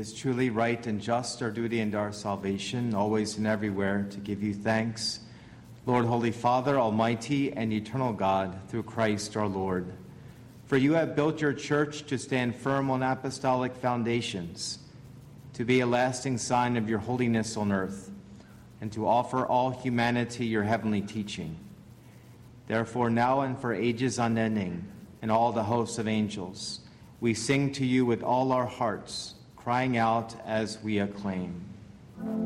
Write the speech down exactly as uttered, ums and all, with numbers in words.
is truly right and just, our duty and our salvation, always and everywhere, to give you thanks, Lord, Holy Father, Almighty and eternal God, through Christ our Lord. For you have built your church to stand firm on apostolic foundations, to be a lasting sign of your holiness on earth, and to offer all humanity your heavenly teaching. Therefore, now and for ages unending, and all the hosts of angels, we sing to you with all our hearts, crying out as we acclaim.